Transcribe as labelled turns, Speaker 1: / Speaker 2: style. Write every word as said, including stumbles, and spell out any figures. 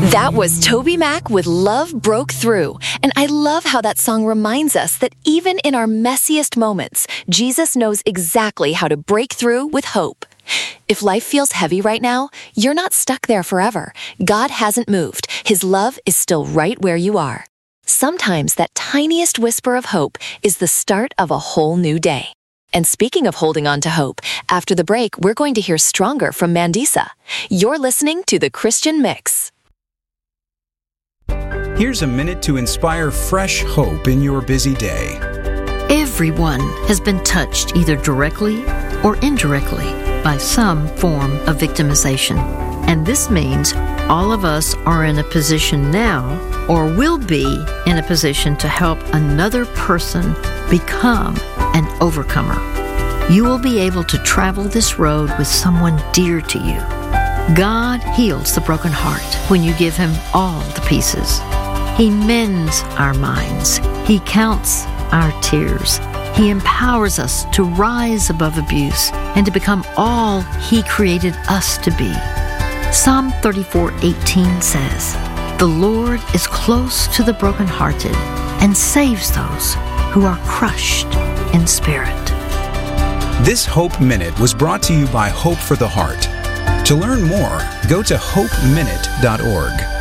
Speaker 1: That was Toby Mac with Love Broke Through. And I love how that song reminds us that even in our messiest moments, Jesus knows exactly how to break through with hope. If life feels heavy right now, you're not stuck there forever. God hasn't moved. His love is still right where you are. Sometimes that tiniest whisper of hope is the start of a whole new day. And speaking of holding on to hope, after the break, we're going to hear Stronger from Mandisa. You're listening to The Christian Mix.
Speaker 2: Here's a minute to inspire fresh hope in your busy day.
Speaker 3: Everyone has been touched either directly or indirectly by some form of victimization. And this means all of us are in a position now or will be in a position to help another person become an overcomer. You will be able to travel this road with someone dear to you. God heals the broken heart when you give Him all the pieces. He mends our minds. He counts our tears. He empowers us to rise above abuse and to become all He created us to be. Psalm thirty-four eighteen says, "The Lord is close to the brokenhearted and saves those who are crushed in spirit."
Speaker 2: This Hope Minute was brought to you by Hope for the Heart. To learn more, go to hope minute dot org.